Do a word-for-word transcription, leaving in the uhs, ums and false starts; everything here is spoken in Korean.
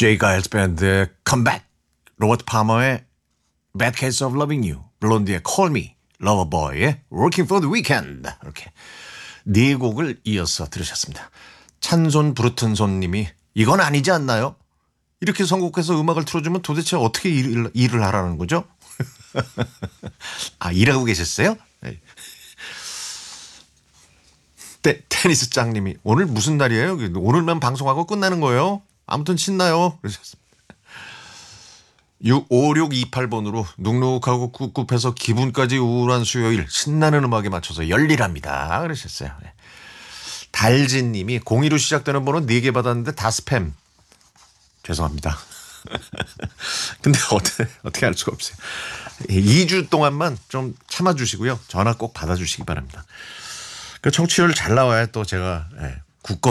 제이 가일스 밴드의 컴백, 로버트 파머의 Bad Case of Loving You, 블론디의 Call Me, 러버보이의 Working for the Weekend, 이렇게 네 곡을 이어서 들으셨습니다. 찬손 부르튼 손님이 이건 아니지 않나요? 이렇게 선곡해서 음악을 틀어주면 도대체 어떻게 일, 일을 하라는 거죠? 아, 일하고 계셨어요? 네. 테, 테니스 짱님이 오늘 무슨 날이에요? 오늘만 방송하고 끝나는 거예요? 아무튼 신나요. 그러셨습니다. 오육이팔 번으로 눅눅하고 꿉꿉해서 기분까지 우울한 수요일 신나는 음악에 맞춰서 열일합니다. 그러셨어요. 네. 달진님이 공이로 시작되는 번호 네 개 받았는데 다 스팸. 죄송합니다. 근데 어떻게, 어떻게 할 수가 없어요. 이 주 동안만 좀 참아주시고요. 전화 꼭 받아주시기 바랍니다. 그 청취율 잘 나와야 또 제가 예, 굳건